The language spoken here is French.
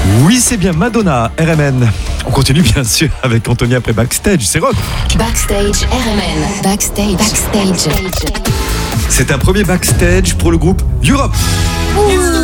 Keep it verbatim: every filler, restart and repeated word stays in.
Oui, c'est bien Madonna, R M N. On continue bien sûr avec Anthony après Backstage, c'est rock. Backstage R M N. Backstage. Backstage. C'est un premier Backstage pour le groupe Europe.